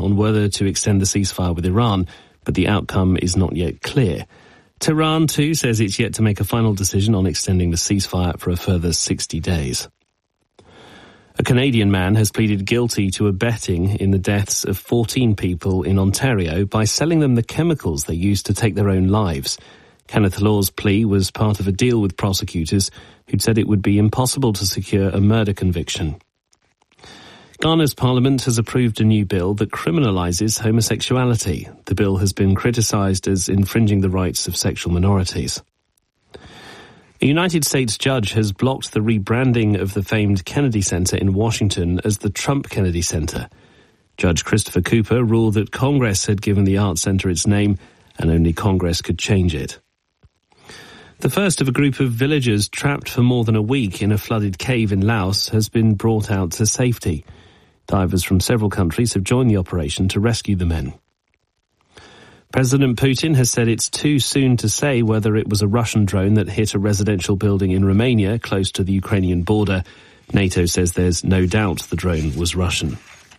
on whether to extend the ceasefire with Iran, but the outcome is not yet clear. Tehran, too, says it's yet to make a final decision on extending the ceasefire for a further 60 days. A Canadian man has pleaded guilty to abetting in the deaths of 14 people in Ontario by selling them the chemicals they used to take their own lives. Kenneth Law's plea was part of a deal with prosecutors who'd said it would be impossible to secure a murder conviction. Ghana's parliament has approved a new bill that criminalises homosexuality. The bill has been criticised as infringing the rights of sexual minorities. A United States judge has blocked the rebranding of the famed Kennedy Center in Washington as the Trump Kennedy Center. Judge Christopher Cooper ruled that Congress had given the art center its name and only Congress could change it. The first of a group of villagers trapped for more than a week in a flooded cave in Laos has been brought out to safety. Divers from several countries have joined the operation to rescue the men. President Putin has said it's too soon to say whether it was a Russian drone that hit a residential building in Romania close to the Ukrainian border. NATO says there's no doubt the drone was Russian.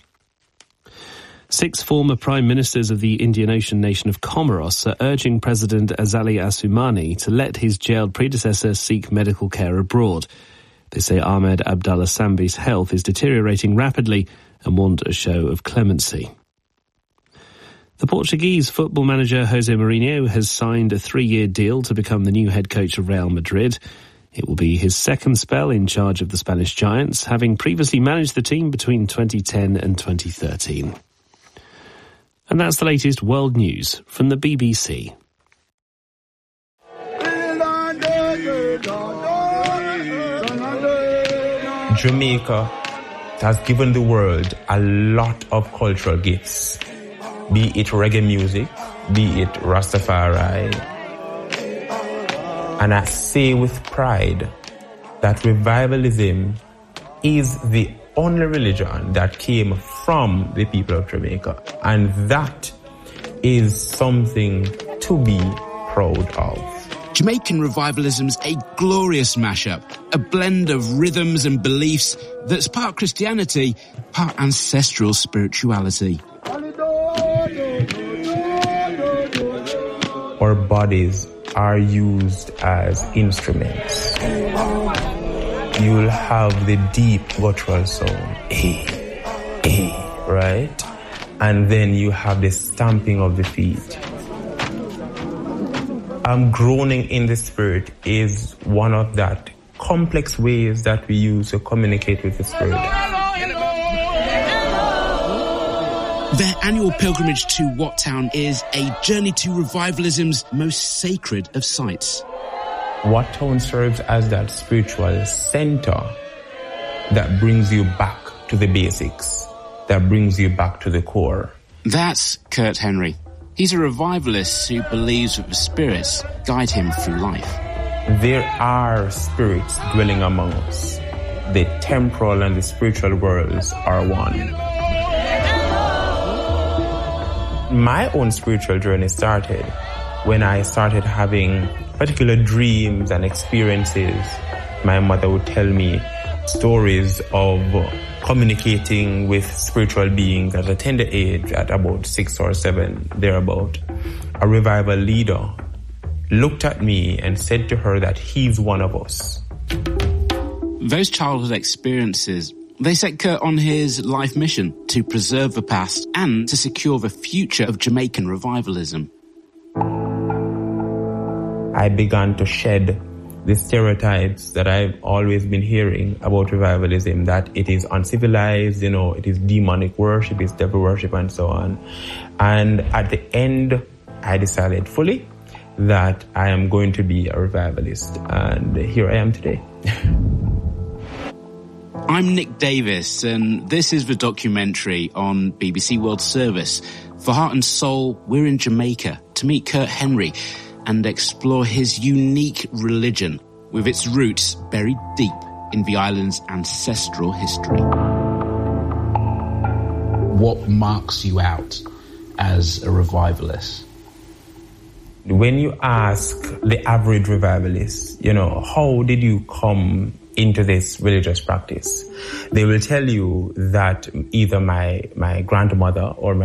6 former prime ministers of the Indian Ocean nation of Comoros are urging President Azali Assoumani to let his jailed predecessor seek medical care abroad. They say Ahmed Abdallah Sambi's health is deteriorating rapidly and want a show of clemency. The Portuguese football manager Jose Mourinho has signed a 3-year deal to become the new head coach of Real Madrid. It will be his second spell in charge of the Spanish Giants, having previously managed the team between 2010 and 2013. And that's the latest world news from the BBC. Jamaica has given the world a lot of cultural gifts. Be it reggae music, be it Rastafari. And I say with pride that revivalism is the only religion that came from the people of Jamaica. And that is something to be proud of. Jamaican revivalism's a glorious mashup, a blend of rhythms and beliefs that's part Christianity, part ancestral spirituality. Our bodies are used as instruments. You'll have the deep guttural sound, right? And then you have the stamping of the feet. Groaning in the spirit is one of that complex ways that we use to communicate with the spirit. Their annual pilgrimage to Wat Town is a journey to revivalism's most sacred of sites. Wat Town serves as that spiritual center that brings you back to the basics, that brings you back to the core. That's Kurt Henry. He's a revivalist who believes that the spirits guide him through life. There are spirits dwelling among us. The temporal and the spiritual worlds are one. My own spiritual journey started when I started having particular dreams and experiences. My mother would tell me stories of communicating with spiritual beings at a tender age, at about 6 or 7, thereabout. A revival leader looked at me and said to her that he's one of us. Those childhood experiences, they set Kurt on his life mission to preserve the past and to secure the future of Jamaican revivalism. I began to shed the stereotypes that I've always been hearing about revivalism, that it is uncivilized, it is demonic worship, it's devil worship and so on. And at the end, I decided fully that I am going to be a revivalist. And here I am today. I'm Nick Davis, and this is the documentary on BBC World Service. For Heart and Soul, we're in Jamaica to meet Kurt Henry and explore his unique religion with its roots buried deep in the island's ancestral history. What marks you out as a revivalist? When you ask the average revivalist, how did you come into this religious practice? They will tell you that either my grandmother or my